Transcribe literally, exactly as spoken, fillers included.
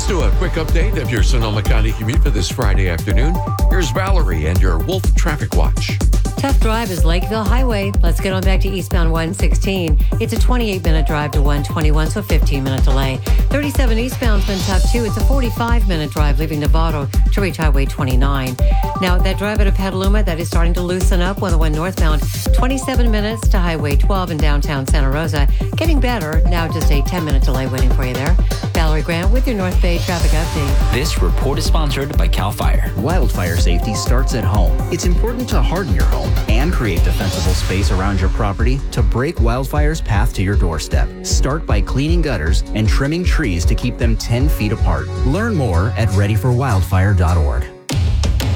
Let's do a quick update of your Sonoma County commute for this Friday afternoon. Here's Valerie and your Wolf Traffic Watch. Tough drive is Lakeville Highway. Let's get on back to eastbound one sixteen. It's a twenty-eight minute drive to one twenty-one, so a fifteen minute delay. thirty-seven eastbound's been tough too. It's a forty-five minute drive leaving Novato to reach Highway twenty-nine. Now, that drive out of Petaluma, that is starting to loosen up. one oh one northbound, twenty-seven minutes to Highway twelve in downtown Santa Rosa. Getting better. Now just a ten minute delay waiting for you there. Valerie Grant with your North Bay traffic update. This report is sponsored by CAL FIRE. Wildfire safety starts at home. It's important to harden your home and create defensible space around your property to break wildfire's path to your doorstep. Start by cleaning gutters and trimming trees to keep them ten feet apart. Learn more at ready for wildfire dot org.